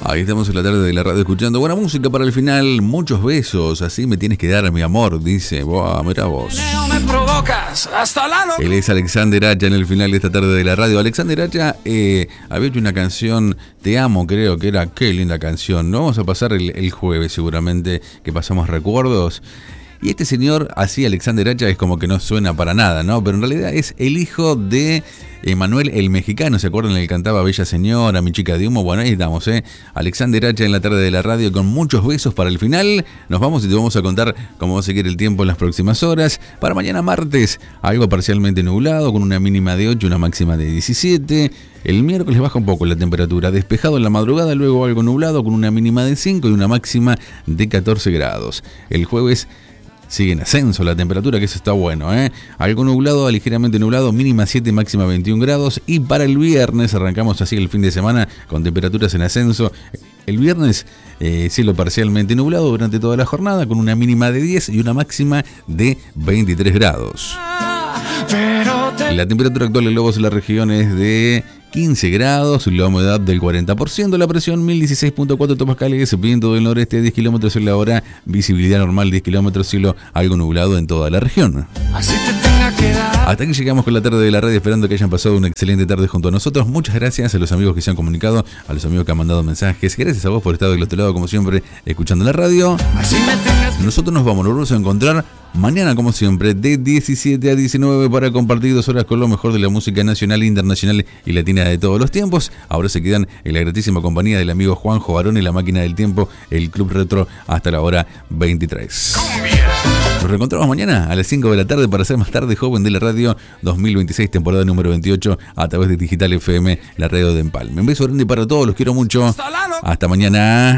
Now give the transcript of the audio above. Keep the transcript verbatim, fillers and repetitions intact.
Ahí estamos en la tarde de la radio escuchando buena música para el final. Muchos besos, así me tienes que dar, mi amor, dice. Buah, mira vos. Me provocas hasta la no... Él es Alexander Hacha en el final de esta tarde de la radio. Alexander Hacha eh, había hecho una canción, Te Amo, creo que era. Qué linda canción. No vamos a pasar el, el jueves seguramente, que pasamos recuerdos. Y este señor, así Alexander Hacha, es como que no suena para nada, ¿no? Pero en realidad es el hijo de Emanuel el Mexicano. ¿Se acuerdan? Él cantaba Bella Señora, Mi Chica de Humo. Bueno, ahí estamos, ¿eh? Alexander Hacha en la tarde de la radio con muchos besos para el final. Nos vamos y te vamos a contar cómo va a seguir el tiempo en las próximas horas. Para mañana martes, algo parcialmente nublado, con una mínima de ocho, una máxima de diecisiete. El miércoles baja un poco la temperatura, despejado en la madrugada, luego algo nublado con una mínima de cinco y una máxima de catorce grados. El jueves sigue en ascenso la temperatura, que eso está bueno, ¿eh? Algo nublado, ligeramente nublado, mínima siete, máxima veintiún grados. Y para el viernes arrancamos así el fin de semana con temperaturas en ascenso. El viernes, eh, cielo parcialmente nublado durante toda la jornada, con una mínima de diez y una máxima de veintitrés grados. La temperatura actual en Lobos en la región es de quince grados, la humedad del cuarenta por ciento, la presión mil dieciséis punto cuatro hectopascales, viento del noreste diez kilómetros en la hora, visibilidad normal diez kilómetros, cielo algo nublado en toda la región. Así te tenga que dar. Hasta aquí llegamos con la tarde de la radio, esperando que hayan pasado una excelente tarde junto a nosotros. Muchas gracias a los amigos que se han comunicado, a los amigos que han mandado mensajes. Gracias a vos por estar del otro lado, como siempre, escuchando la radio. Así me tengas... Nosotros nos vamos, nos vamos a encontrar mañana, como siempre, de diecisiete a diecinueve para compartir dos horas con lo mejor de la música nacional, internacional y latina de todos los tiempos. Ahora se quedan en la gratísima compañía del amigo Juanjo Barón y la máquina del tiempo, el Club Retro, hasta la hora veintitrés. Nos reencontramos mañana a las cinco de la tarde para ser más tarde joven de la radio dos mil veintiséis, temporada número veintiocho, a través de Digital F M, la radio de Empalme. Un beso grande para todos, los quiero mucho. Hasta mañana.